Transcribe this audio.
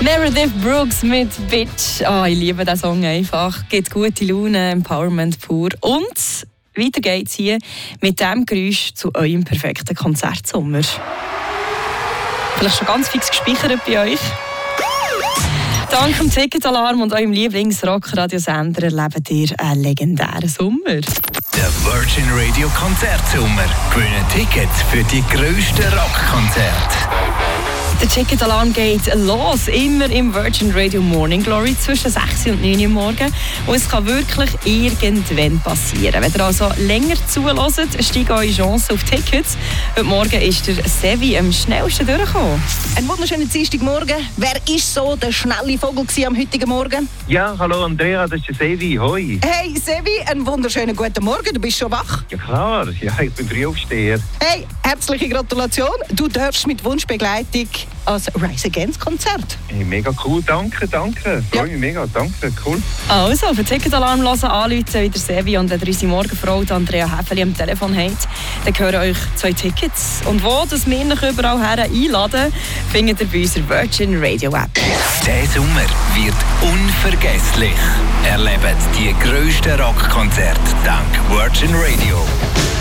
Meredith Brooks mit Bitch. Ich liebe diesen Song einfach. Gibt gute Laune, Empowerment pur. Und weiter geht's hier mit diesem Geräusch zu eurem perfekten Konzertsommer. Vielleicht schon ganz fix gespeichert bei euch. Dank dem Ticketalarm und eurem Lieblings-Rock-Radiosender erlebt ihr einen legendären Sommer. Der Virgin Radio Konzertsommer. Gewinnen Tickets für die grössten Rockkonzerte. Der Ticketalarm geht los, immer im Virgin Radio Morning Glory zwischen 6 und 9 Uhr morgens. Und es kann wirklich irgendwann passieren. Wenn ihr also länger zuhört, steigen eure Chancen auf Tickets. Heute Morgen ist der Sevi am schnellsten durchgekommen. Einen wunderschönen Dienstagmorgen. Wer war so der schnelle Vogel am heutigen Morgen? Ja, hallo Andrea, das ist der Sevi. Hoi. Hey Sevi, einen wunderschönen guten Morgen. Du bist schon wach? Ja klar, ja, ich bin Frühaufsteher. Hey, herzliche Gratulation. Du darfst mit Wunschbegleitung als Rise Against Konzert. Hey, mega cool, danke. Freue mich mega, danke, cool. Also, für Ticketalarm hören, anrufen, wie der Sevi. Und wenn ihr unsere Morgenfrau Andrea Häfeli am Telefon habt, dann gehören euch 2 Tickets. Und wo das wir euch überall her einladen, findet ihr bei unserer Virgin Radio App. Der Sommer wird unvergesslich. Erlebt die grössten Rockkonzerte dank Virgin Radio.